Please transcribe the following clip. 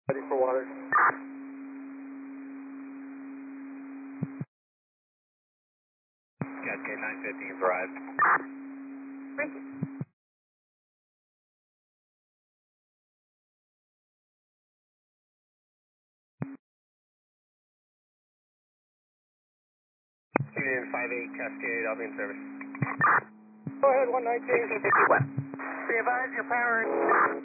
Ready for water. Cascade 950 has arrived. Thank you. Union 58 Cascade, I'll be in service. Go ahead, 119. 1651. Be advised, your power